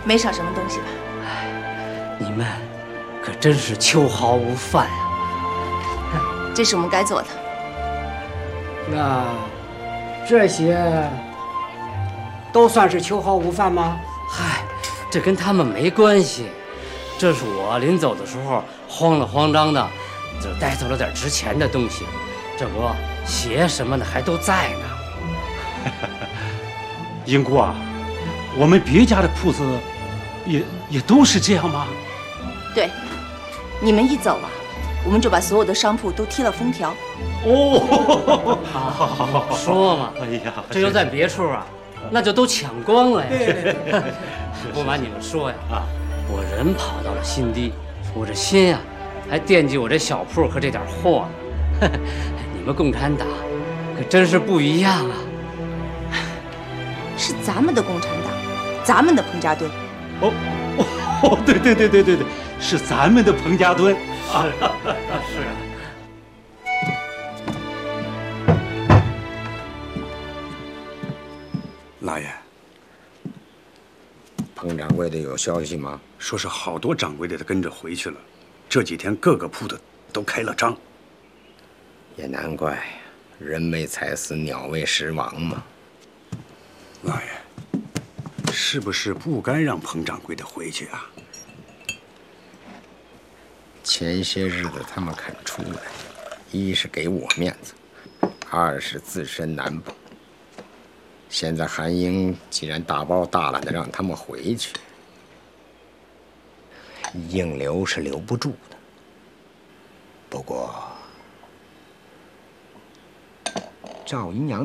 没少什么东西吧？ 哎，你们可真是秋毫无犯呀！ 这是我们该做的。 那这些都算是秋毫无犯吗？ 嗨，这跟他们没关系，这是我临走的时候慌了慌张的，就带走了点值钱的东西。这不，鞋什么的还都在呢。 英姑啊，我们别家的铺子也都是这样吗？ 对，你们一走啊，我们就把所有的商铺都贴了封条。 哦，好， 说嘛， 哎呀， 这要在别处啊，那就都抢光了呀。 对。 不瞒你们说呀，我人跑到了新地，我这心呀，还惦记我这小铺和这点货呢。你们共产党可真是不一样啊！ 是咱们的共产党，咱们的彭家墩。 对，是咱们的彭家墩啊！ 是啊。 老爷， 彭掌柜的有消息吗？ 说是好多掌柜的都跟着回去了，这几天各个铺的都开了张。 也难怪，人为财死，鸟为食亡嘛。 老爷，是不是不该让彭掌柜的回去啊？ 前些日子他们肯出来，一是给我面子，二是自身难保。现在韩英既然大包大揽的让他们回去，硬留是留不住的。不过赵姨娘